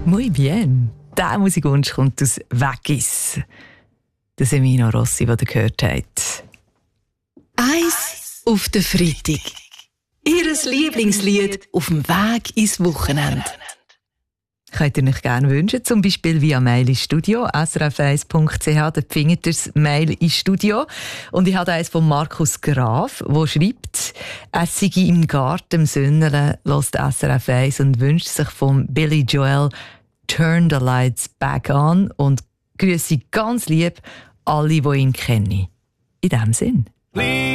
Muy bien. Der Musikwunsch kommt aus Veggis. Der Semino Rossi, den ihr gehört habt. Eis auf den Freitag. Ihres Lieblingslied auf dem Weg ins Wochenende. Könnt ihr euch gerne wünschen, zum Beispiel via Mail ins Studio, srf1.ch, dort findet ihr das Mail ins Studio. Und ich habe eines von Markus Graf, der schreibt, er sei im Garten im Sünnelen, hört SRF 1 und wünscht sich von Billy Joel «Turn the Lights Back On» und grüße ganz lieb alle, die ihn kennen. In diesem Sinn.